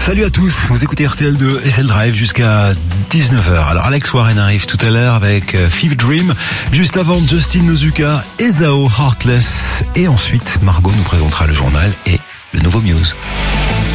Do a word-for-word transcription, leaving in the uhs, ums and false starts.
Salut à tous, vous écoutez R T L deux et c'est le Drive jusqu'à dix-neuf heures. Alors Alex Warren arrive tout à l'heure avec Fever Dream, juste avant Justin Nozuka et Zao Heartless. Et ensuite, Margot nous présentera le journal et le nouveau Muse.